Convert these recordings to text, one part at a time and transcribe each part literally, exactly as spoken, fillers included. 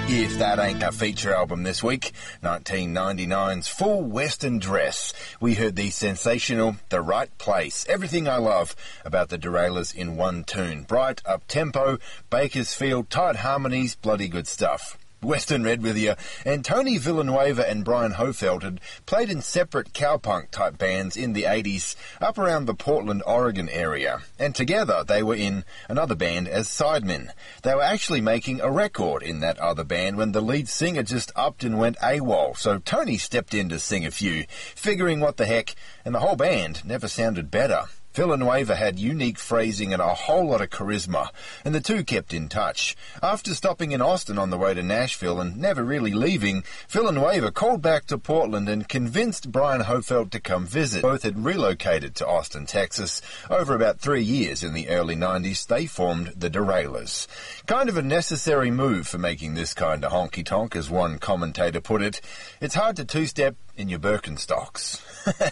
If That Ain't a Feature album this week, nineteen ninety-nine's Full Western Dress. We heard the sensational The Right Place. Everything I love about the Derailers in one tune. Bright, up-tempo, Bakersfield, tight harmonies, bloody good stuff. Western Red with you, and Tony Villanueva and Brian Hofeld had played in separate cowpunk-type bands in the eighties up around the Portland, Oregon area, and together they were in another band as sidemen. They were actually making a record in that other band when the lead singer just upped and went AWOL, so Tony stepped in to sing a few, figuring what the heck, and the whole band never sounded better. Villanueva had unique phrasing and a whole lot of charisma, and the two kept in touch. After stopping in Austin on the way to Nashville and never really leaving, Villanueva called back to Portland and convinced Brian Hofeld to come visit. Both had relocated to Austin, Texas. Over about three years in the early nineties, they formed the Derailers. Kind of a necessary move for making this kind of honky-tonk, as one commentator put it. It's hard to two-step in your Birkenstocks.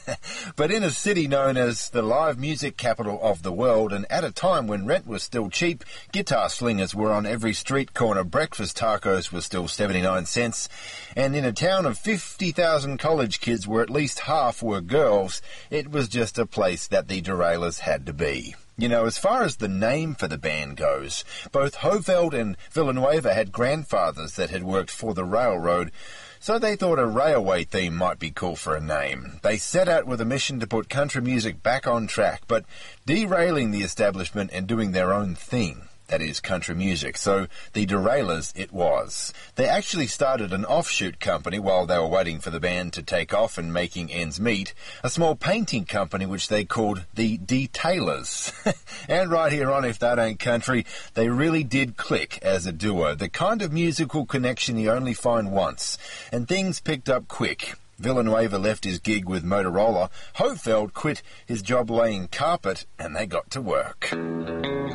But in a city known as the live music capital of the world, and at a time when rent was still cheap, guitar slingers were on every street corner, breakfast tacos were still seventy-nine cents, and in a town of fifty thousand college kids where at least half were girls, it was just a place that the Derailers had to be. You know, as far as the name for the band goes, both Hofeld and Villanueva had grandfathers that had worked for the railroad, so they thought a railway theme might be cool for a name. They set out with a mission to put country music back on track, but derailing the establishment and doing their own thing. That is country music. So the Derailers it was. They actually started an offshoot company while they were waiting for the band to take off and making ends meet, a small painting company which they called the Detailers. And right here on If That Ain't Country, they really did click as a duo, the kind of musical connection you only find once. And things picked up quick. Villanueva left his gig with Motorola, Hofeld quit his job laying carpet, and they got to work.